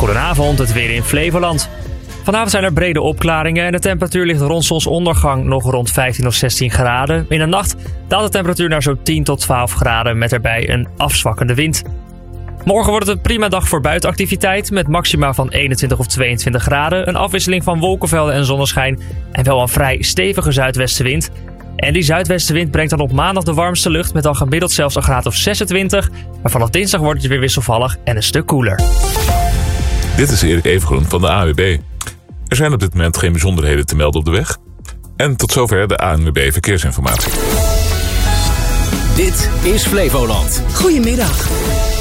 Goedenavond, het weer in Flevoland. Vanavond zijn er brede opklaringen en de temperatuur ligt rond zonsondergang nog rond 15 of 16 graden. In de nacht daalt de temperatuur naar zo'n 10 tot 12 graden met erbij een afzwakkende wind. Morgen wordt het een prima dag voor buitenactiviteit met maxima van 21 of 22 graden. Een afwisseling van wolkenvelden en zonneschijn en wel een vrij stevige zuidwestenwind. En die zuidwestenwind brengt dan op maandag de warmste lucht met dan gemiddeld zelfs een graad of 26. Maar vanaf dinsdag wordt het weer wisselvallig en een stuk koeler. Dit is Erik Evengroen van de ANWB. Er zijn op dit moment geen bijzonderheden te melden op de weg. En tot zover de ANWB Verkeersinformatie. Dit is Flevoland. Goedemiddag.